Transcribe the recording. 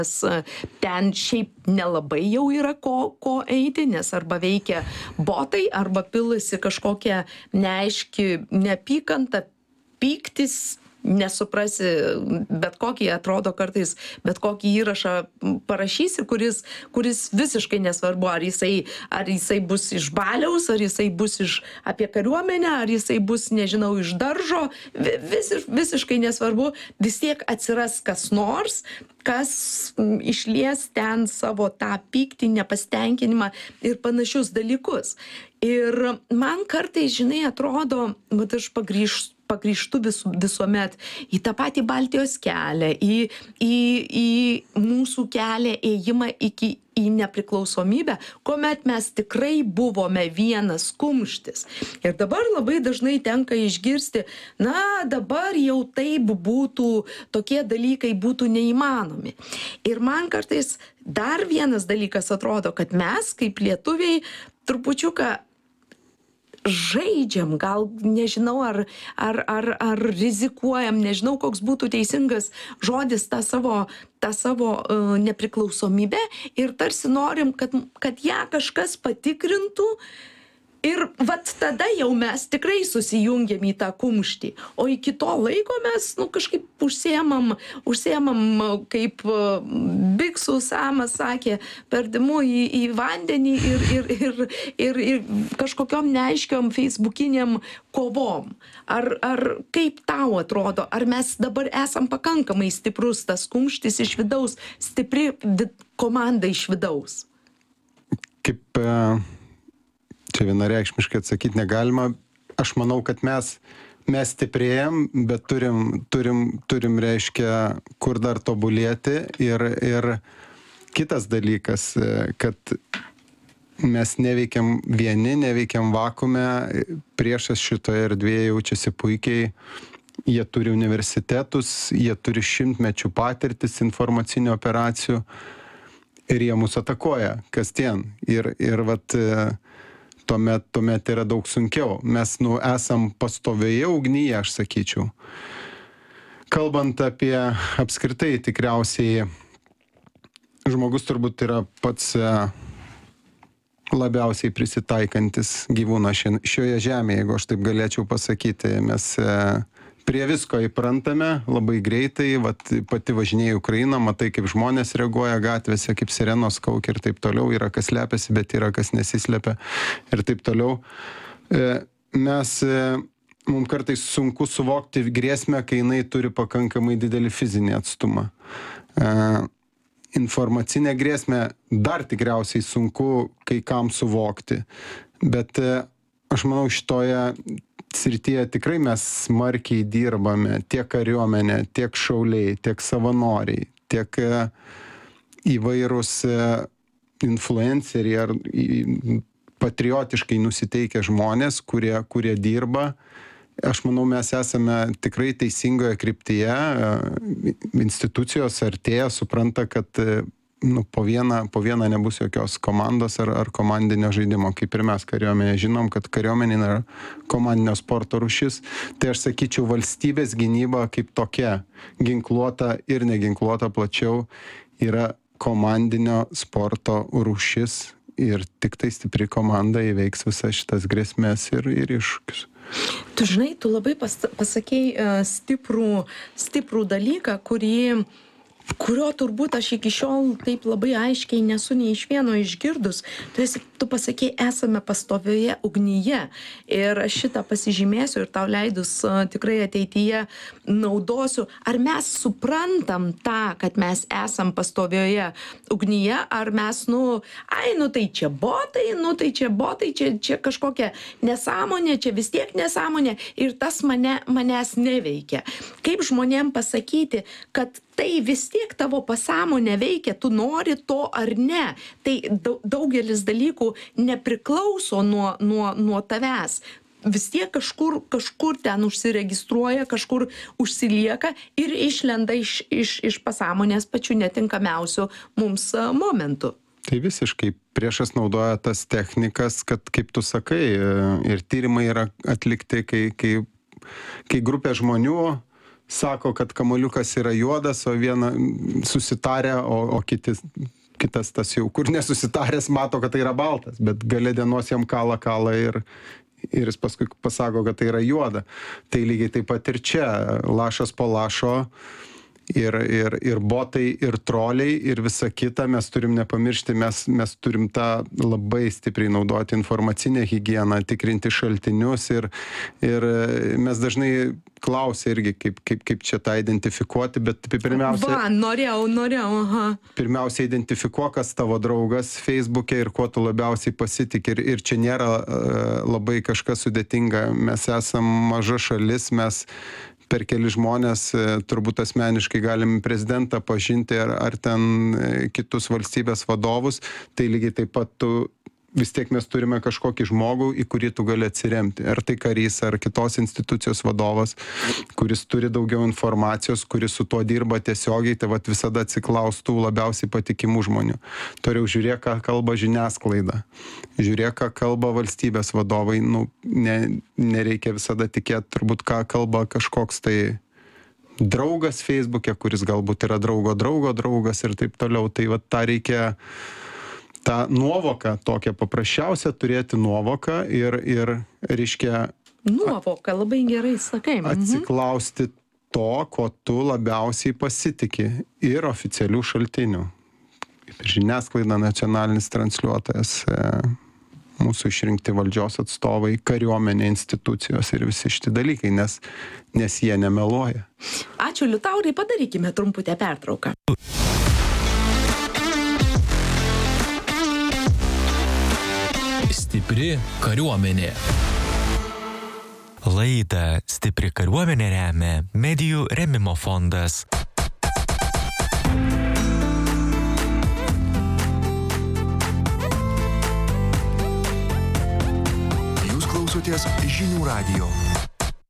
ten šiaip nelabai jau yra ko eiti, nes arba veikia botai, arba pilasi kažkokia neaiški neapykanta, pyktis, nesuprasi, bet kokį, atrodo kartais, bet kokį įrašą parašysi, kuris visiškai nesvarbu, ar jisai bus iš baliaus, ar jisai bus apie kariuomenę, ar jisai bus, nežinau, iš daržo, visiškai nesvarbu, vis tiek atsiras kas nors, kas išlies ten savo tą pyktį, nepasitenkinimą ir panašius dalykus. Ir man kartais, žinai, atrodo, kad aš pagrįžtu visuomet į tą patį Baltijos kelią, į mūsų kelią ėjimą į nepriklausomybę, kuomet mes tikrai buvome vienas kumštis. Ir dabar labai dažnai tenka išgirsti, na, dabar jau taip būtų, tokie dalykai būtų neįmanomi. Ir man kartais dar vienas dalykas atrodo, kad mes kaip lietuviai trupučiuką žaidžiam, gal nežinau, ar rizikuojam, nežinau, koks būtų teisingas žodis, tą savo nepriklausomybę ir tarsi norim, kad ją kažkas patikrintų. Ir vat tada jau mes tikrai susijungiam į tą kumštį, o iki to laiko mes kažkaip užsiemam kaip Biksų Samas sakė, perdimu į vandenį ir kažkokiom neaiškiom feisbukiniam kovom. Ar kaip tau atrodo, ar mes dabar esam pakankamai stiprus tas kumštis iš vidaus, stipri komanda iš vidaus? Kaip čia vienareikšmiškai atsakyti negalima. Aš manau, kad mes stiprėjam, bet turim reiškia, kur dar tobulėti. Ir kitas dalykas, kad mes neveikiam vieni, neveikiam vakume. Priešas šitoje erdvėje jaučiasi puikiai. Jie turi universitetus, jie turi šimtmečių patirtis informacinių operacijų. Ir jie mus atakuoja kasdien. Ir vat tuomet yra daug sunkiau. Mes esam pastovioje ugnyje, aš sakyčiau. Kalbant apie apskritai, tikriausiai žmogus turbūt yra pats labiausiai prisitaikantis gyvūnas šioje žemėje, jeigu aš taip galėčiau pasakyti. Mes prie visko įprantame labai greitai, pati važinėja į Ukrainą, matai, kaip žmonės reaguoja gatvėse, kaip sirenos kaukia ir taip toliau, yra kas slepiasi, bet yra kas nesislepia ir taip toliau. Mums kartais sunku suvokti grėsmę, kai jinai turi pakankamai didelį fizinį atstumą. Informacinę grėsmę dar tikriausiai sunku kai kam suvokti, bet aš manau, šitoje srityje tikrai mes smarkiai dirbame, tiek kariuomenė, tiek šauliai, tiek savanoriai, tiek įvairūs influenceriai ar patriotiškai nusiteikę žmonės, kurie dirba. Aš manau, mes esame tikrai teisingoje kryptyje. Institucijos artėja, supranta, kad po vieną nebus jokios komandos ar komandinio žaidimo, kaip ir mes kariuomenė. Žinom, kad kariuomenė yra komandinio sporto rūšis. Tai aš sakyčiau, valstybės gynyba kaip tokia, ginkluota ir neginkluota plačiau, yra komandinio sporto rūšis ir tik tai stipri komanda įveiks visas šitas grėsmės ir iššūkius. Tu žinai, tu labai pasakei stiprų dalyką, kurio turbūt aš iki šiol taip labai aiškiai nesu nei iš vieno išgirdus. Tu pasakei, esame pastovioje ugnyje. Ir aš šitą pasižymėsiu ir tau leidus tikrai ateityje naudosiu. Ar mes suprantam tą, kad mes esam pastovioje ugnyje, ar mes, tai čia botai, čia kažkokia nesąmonė, čia vis tiek nesąmonė ir tas manęs neveikia. Kaip žmonėm pasakyti, kad tai vis tiek tavo pasąmonė veikia, tu nori to ar ne. Tai daugelis dalykų nepriklauso nuo tavęs. Vis tiek kažkur ten užsiregistruoja, kažkur užsilieka ir išlenda iš pasąmonės pačių netinkamiausių mums momentų. Tai visiškai priešas naudoja tas technikas, kad, kaip tu sakai, ir tyrimai yra atlikti, kai grupė žmonių sako, kad kamuoliukas yra juodas, o viena susitarę, o kitas tas jau, kur nesusitaręs, mato, kad tai yra baltas, bet gale dienos jam kala ir jis paskui pasako, kad tai yra juoda. Tai lygiai taip pat ir čia, lašas po lašo, ir botai, ir troliai, ir visa kita, mes turim nepamiršti, mes turim tą labai stipriai naudoti informacinę higieną, tikrinti šaltinius ir mes dažnai klausia irgi, kaip čia tą identifikuoti, bet pirmiausia... Norėjau, aha. Pirmiausia, identifikuok, kas tavo draugas Facebook'e ir kuo tu labiausiai pasitik. Ir čia nėra labai kažkas sudėtinga. Mes esam maža šalis, mes per keli žmonės turbūt asmeniškai galim prezidentą pažinti ar ten kitus valstybės vadovus, tai lygiai taip pat vis tiek mes turime kažkokį žmogų, į kurį tu gali atsiremti. Ar tai karys, ar kitos institucijos vadovas, kuris turi daugiau informacijos, kuris su tuo dirba tiesiogiai, tai vat visada atsiklaustų labiausiai patikimų žmonių. Toliau žiūrėk, ką kalba žiniasklaida. Žiūrėk, ką kalba valstybės vadovai. Nereikia visada tikėti, turbūt, ką kalba kažkoks tai draugas Facebook'e, kuris galbūt yra draugo draugas ir taip toliau. Tai vat tą reikia... tą nuovoką, tokią paprasčiausią turėti nuovoką ir reiškia... Nuovoką, labai gerai sakai. Atsiklausti to, ko tu labiausiai pasitiki ir oficialių šaltinių. Žiniasklaida, nacionalinis transliuotojas, mūsų išrinkti valdžios atstovai, kariuomenė, institucijos ir visi šitie dalykai, nes jie nemeluoja. Ačiū, Liutaurai, padarykime trumputę pertrauką. Stipri kariuomenė. Laidą Stipri kariuomenė remia Medijų rėmimo fondas. Jūs klausotės Žinių radijo.